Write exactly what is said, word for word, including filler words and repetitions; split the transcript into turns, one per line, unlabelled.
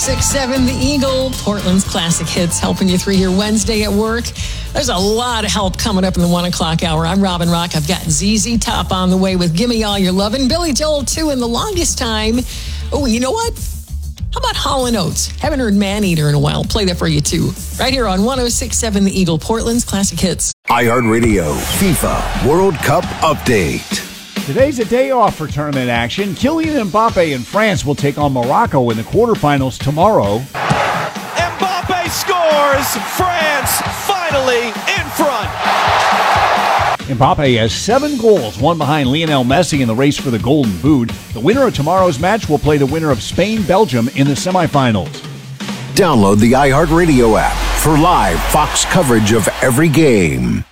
six seven The Eagle, Portland's classic hits, helping you through your Wednesday at work. There's a lot of help coming up in the one o'clock hour. I'm Robin Rock. I've got Z Z Top on the way with Gimme All Your Lovin'. Billy Joel, too, in the longest time. Oh, you know what? How about Hall and Oates? Haven't heard Maneater in a while. Play that for you, too. Right here on one oh six point seven The Eagle, Portland's classic hits.
iHeartRadio FIFA World Cup Update.
Today's a day off for tournament action. Kylian Mbappe and France will take on Morocco in the quarterfinals tomorrow.
Mbappe scores! France finally in front!
Mbappe has seven goals, one behind Lionel Messi in the race for the Golden Boot. The winner of tomorrow's match will play the winner of Spain-Belgium in the semifinals.
Download the iHeartRadio app for live Fox coverage of every game.